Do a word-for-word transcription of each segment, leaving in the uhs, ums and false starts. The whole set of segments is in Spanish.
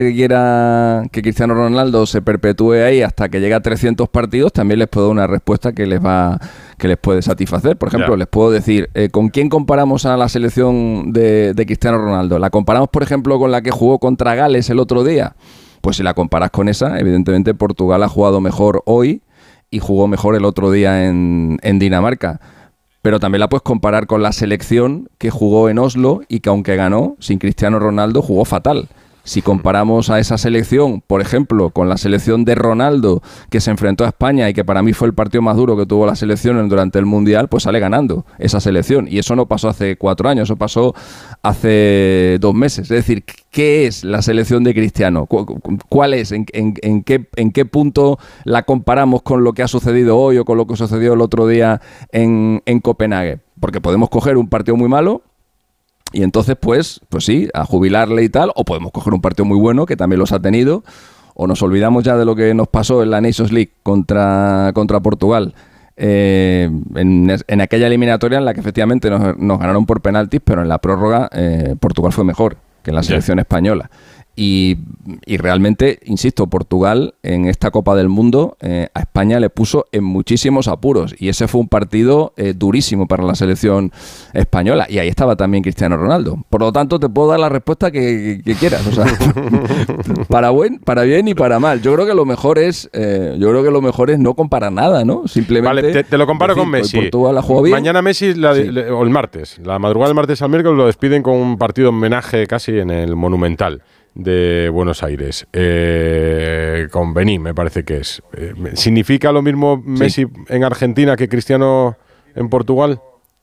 que quiera que Cristiano Ronaldo se perpetúe ahí hasta que llegue a trescientos partidos, también les puedo dar una respuesta que les va que les puede satisfacer. Por ejemplo, yeah. les puedo decir, eh, ¿con quién comparamos a la selección de, de Cristiano Ronaldo? ¿La comparamos, por ejemplo, con la que jugó contra Gales el otro día? Pues si la comparas con esa, evidentemente Portugal ha jugado mejor hoy y jugó mejor el otro día en, en Dinamarca. Pero también la puedes comparar con la selección que jugó en Oslo y que aunque ganó, sin Cristiano Ronaldo jugó fatal. Si comparamos a esa selección, por ejemplo, con la selección de Ronaldo que se enfrentó a España y que para mí fue el partido más duro que tuvo la selección durante el Mundial, pues sale ganando esa selección. Y eso no pasó hace cuatro años, eso pasó hace dos meses. Es decir, ¿qué es la selección de Cristiano? ¿Cuál es? ¿En, en, en, qué, en qué punto la comparamos con lo que ha sucedido hoy o con lo que sucedió el otro día en, en Copenhague? Porque podemos coger un partido muy malo y entonces, pues, pues sí, a jubilarle y tal, o podemos coger un partido muy bueno, que también los ha tenido, o nos olvidamos ya de lo que nos pasó en la Nations League contra, contra Portugal, eh, en, en aquella eliminatoria en la que efectivamente nos, nos ganaron por penaltis, pero en la prórroga eh, Portugal fue mejor que la selección yeah. española. Y, y realmente, insisto, Portugal en esta Copa del Mundo eh, a España le puso en muchísimos apuros y ese fue un partido eh, durísimo para la selección española y ahí estaba también Cristiano Ronaldo. Por lo tanto, te puedo dar la respuesta que, que, que quieras, o sea, para buen, para bien y para mal. Yo creo que lo mejor es, eh, yo creo que lo mejor es no comparar nada, ¿no? Simplemente. Vale, te, te lo comparo decir, con Messi. Portugal la jugó bien. Mañana Messi la, sí. le, o el martes, la madrugada del martes al miércoles lo despiden con un partido homenaje casi en el Monumental de Buenos Aires, eh, con Benín me parece que es. Eh, ¿Significa lo mismo Messi sí. en Argentina que Cristiano en Portugal?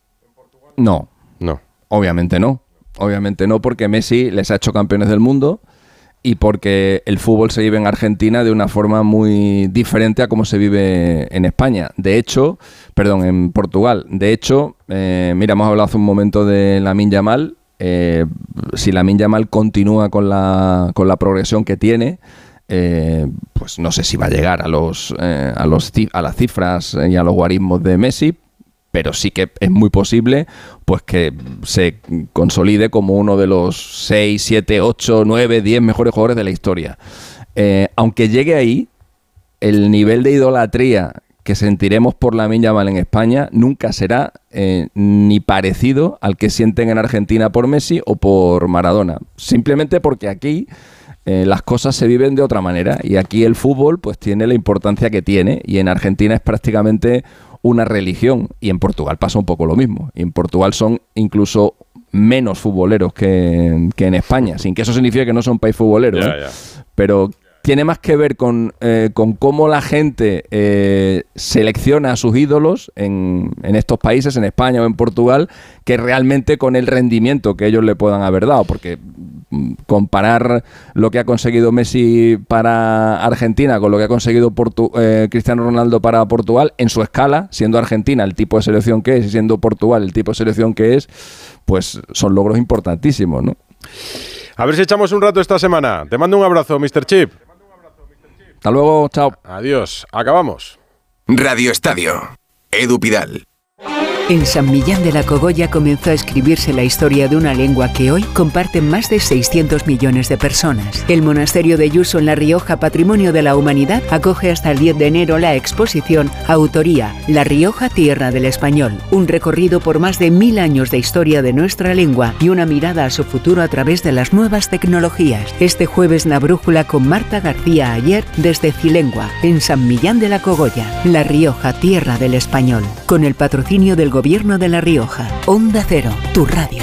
No, no, obviamente no, obviamente no, porque Messi les ha hecho campeones del mundo y porque el fútbol se vive en Argentina de una forma muy diferente a como se vive en España. De hecho, perdón, en Portugal. De hecho, eh, mira, hemos hablado hace un momento de Lamine Yamal. Eh, si Lamine Yamal continúa con la, con la progresión que tiene, eh, pues no sé si va a llegar a los, eh, a los a las cifras y a los guarismos de Messi, pero sí que es muy posible pues que se consolide como uno de los seis, siete, ocho, nueve, diez mejores jugadores de la historia. Eh, aunque llegue ahí, el nivel de idolatría que sentiremos por Lamine Yamal en España nunca será eh, ni parecido al que sienten en Argentina por Messi o por Maradona. Simplemente porque aquí eh, las cosas se viven de otra manera y aquí el fútbol pues tiene la importancia que tiene y en Argentina es prácticamente una religión y en Portugal pasa un poco lo mismo. Y en Portugal son incluso menos futboleros que, que en España, sin que eso signifique que no son país futbolero, yeah, ¿eh? yeah. Pero tiene más que ver con, eh, con cómo la gente eh, selecciona a sus ídolos en, en estos países, en España o en Portugal, que realmente con el rendimiento que ellos le puedan haber dado. Porque comparar lo que ha conseguido Messi para Argentina con lo que ha conseguido Portu- eh, Cristiano Ronaldo para Portugal, en su escala, siendo Argentina el tipo de selección que es y siendo Portugal el tipo de selección que es, pues son logros importantísimos, ¿no? A ver si echamos un rato esta semana. Te mando un abrazo, mister Chip. Hasta luego, chao. Adiós, acabamos. Radio Estadio, Edu Pidal. En San Millán de la Cogolla comenzó a escribirse la historia de una lengua que hoy comparten más de seiscientos millones de personas. El monasterio de Yuso en La Rioja, Patrimonio de la Humanidad, acoge hasta el diez de enero la exposición Autoría, La Rioja, Tierra del Español. Un recorrido por más de mil años de historia de nuestra lengua y una mirada a su futuro a través de las nuevas tecnologías. Este jueves La Brújula con Marta García Ayer desde Cilengua, en San Millán de la Cogolla. La Rioja, Tierra del Español. Con el patrocinio del Gobierno de La Rioja. Onda Cero, tu radio.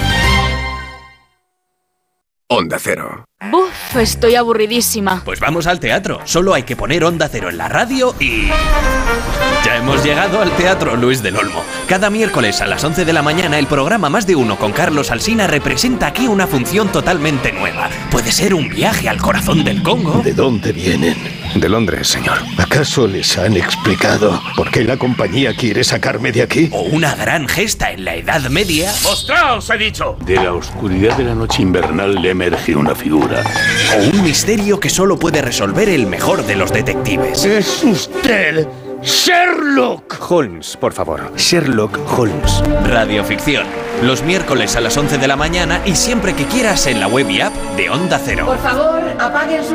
Onda Cero. Buf, estoy aburridísima. Pues vamos al teatro. Solo hay que poner Onda Cero en la radio y... ya hemos llegado al Teatro Luis del Olmo. Cada miércoles a las once de la mañana el programa Más de Uno con Carlos Alsina representa aquí una función totalmente nueva. Puede ser un viaje al corazón del Congo. ¿De dónde vienen? De Londres, señor. ¿Acaso les han explicado por qué la compañía quiere sacarme de aquí? O una gran gesta en la Edad Media. ¡Mostraos, he dicho! De la oscuridad de la noche invernal le emerge una figura. O un misterio que solo puede resolver el mejor de los detectives. ¡Es usted Sherlock Holmes, por favor! Sherlock Holmes. Radioficción. Los miércoles a las once de la mañana y siempre que quieras en la web y app de Onda Cero. Por favor, apaguen su